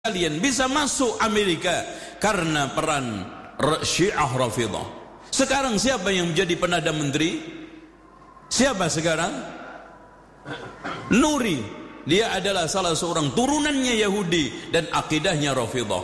kalian bisa masuk Amerika karena peran Syiah Rafidhah. Sekarang siapa yang menjadi Perdana Menteri? Siapa sekarang? Nuri. Dia adalah salah seorang turunannya Yahudi dan akidahnya Rafidhah.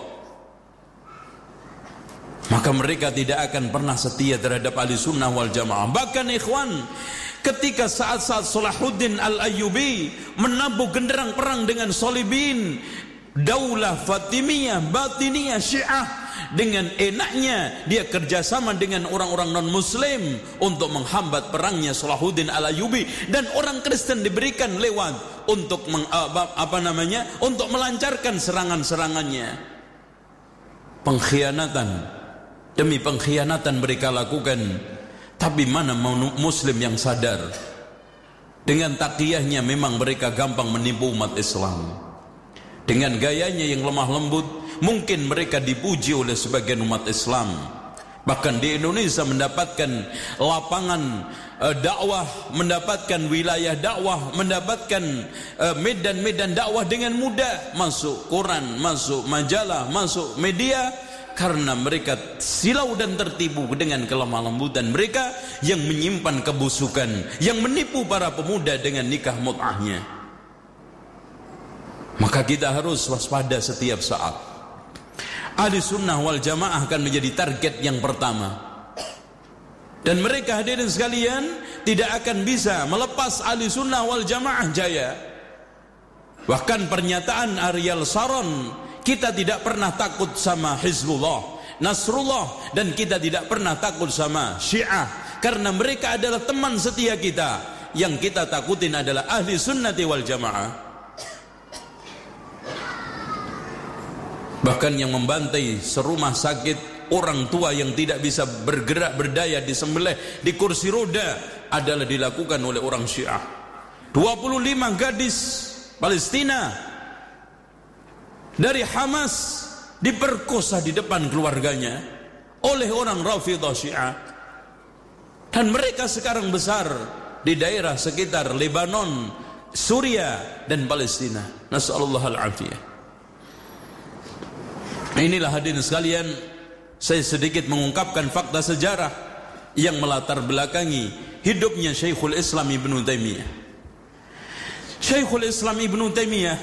Maka mereka tidak akan pernah setia terhadap ahli sunnah wal jamaah. Bahkan ikhwan, ketika saat-saat Salahuddin Al-Ayyubi menabuh genderang perang dengan Salibin, Daulah Fatimiyah, Batiniyah, Syiah, dengan enaknya dia kerjasama dengan orang-orang non-muslim untuk menghambat perangnya Salahuddin Al-Ayyubi, dan orang Kristen diberikan lewat untuk untuk melancarkan serangan-serangannya. Pengkhianatan demi pengkhianatan mereka lakukan, tapi mana muslim yang sadar dengan taqiyahnya memang mereka gampang menipu umat Islam. Dengan gayanya yang lemah lembut, mungkin mereka dipuji oleh sebagian umat Islam. Bahkan di Indonesia mendapatkan lapangan dakwah, mendapatkan wilayah dakwah, mendapatkan medan-medan dakwah dengan mudah. Masuk koran, masuk majalah, masuk media, karena mereka silau dan tertipu dengan kelemah lembutan mereka yang menyimpan kebusukan, yang menipu para pemuda dengan nikah mut'ahnya. Maka kita harus waspada setiap saat. Ahli sunnah wal jamaah akan menjadi target yang pertama. Dan mereka hadirin sekalian tidak akan bisa melepas ahli sunnah wal jamaah jaya. Bahkan pernyataan Ariel Sharon, kita tidak pernah takut sama Hizbullah, Nasrullah, dan kita tidak pernah takut sama Syiah, karena mereka adalah teman setia kita. Yang kita takutin adalah ahli sunnati wal jamaah. Bahkan yang membantai serumah sakit orang tua yang tidak bisa bergerak berdaya disembelih di kursi roda adalah dilakukan oleh orang Syiah. 25 gadis Palestina dari Hamas diperkosa di depan keluarganya oleh orang Rafidhah Syiah, dan mereka sekarang besar di daerah sekitar Lebanon, Suriah, dan Palestina. Nasallallahu al-afiyah. Inilah hadirin sekalian, saya sedikit mengungkapkan fakta sejarah yang melatar belakangi hidupnya Syekhul Islam Ibnu Taimiyah. Syekhul Islam Ibnu Taimiyah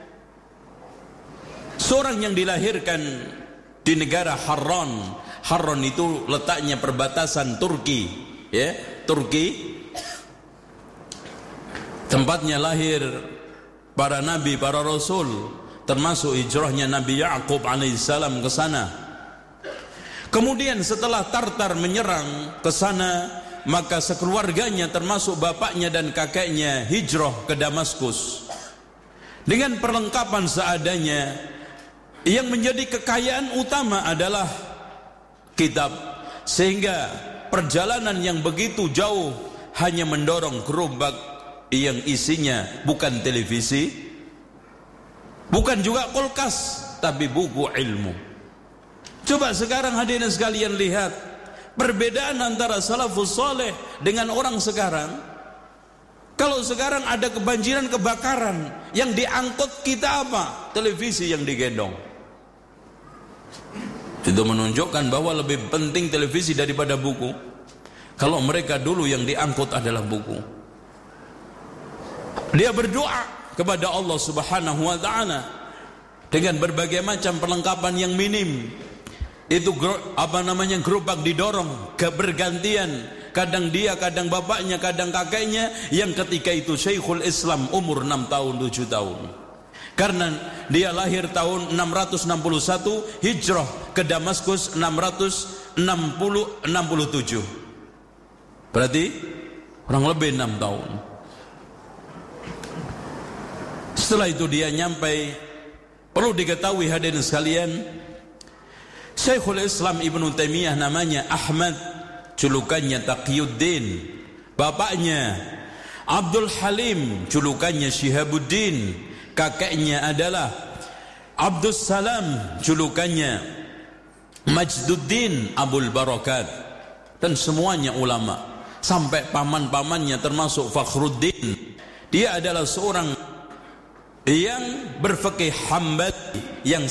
seorang yang dilahirkan di negara Harran. Harran itu letaknya perbatasan Turki, ya, Turki. Tempatnya lahir para nabi, para rasul, termasuk hijrahnya Nabi Ya'qub alaihissalam ke sana. Kemudian setelah Tartar menyerang ke sana, maka sekeluarganya termasuk bapaknya dan kakeknya hijrah ke Damaskus dengan perlengkapan seadanya. Yang menjadi kekayaan utama adalah kitab, sehingga perjalanan yang begitu jauh hanya mendorong gerobak yang isinya bukan televisi, bukan juga kulkas, tapi buku ilmu. Coba sekarang hadirin sekalian lihat perbedaan antara salafus saleh dengan orang sekarang. Kalau sekarang ada kebanjiran, kebakaran, yang diangkut kita apa? Televisi yang digendong. Itu menunjukkan bahwa lebih penting televisi daripada buku. Kalau mereka dulu yang diangkut adalah buku. Dia berdoa kepada Allah Subhanahu wa ta'ala dengan berbagai macam perlengkapan yang minim. Itu gerobak didorong bergantian, kadang dia, kadang bapaknya, kadang kakeknya, yang ketika itu Syekhul Islam umur 6 tahun 7 tahun. Karena dia lahir tahun 661, hijrah ke Damaskus 667. Berarti kurang lebih 6 tahun. Setelah itu dia nyampai. Perlu diketahui hadirin sekalian, Syekhul Islam Ibnu Taimiyah namanya Ahmad, julukannya Taqiyuddin. Bapaknya Abdul Halim, julukannya Syihabuddin. Kakeknya adalah Abdus Salam, julukannya Majduddin Abul Barakat. Dan semuanya ulama, sampai paman-pamannya termasuk Fakhruddin. Dia adalah seorang yang berfikih Hambali, yang